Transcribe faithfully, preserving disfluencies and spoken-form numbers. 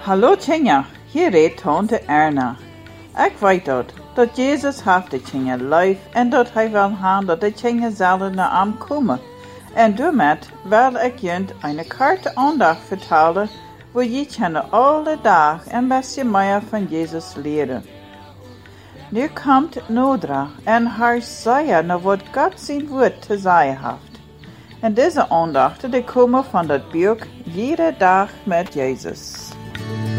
Hallo Tjinja, hier redt tante Erna. Ik weet dat, dat Jezus heeft de Tjinja lief en dat hij wil gaan dat de Tjinja zullen naar hem komen. En daarmee wil ik junt een korte aandacht vertellen, waar je kan alle dag een beetje meer van Jezus leren. Nu komt Nodra en haar zeggen naar wat God zijn woord te zeggen heeft. En deze aandachten die komen van dat boek Jede dag met Jezus.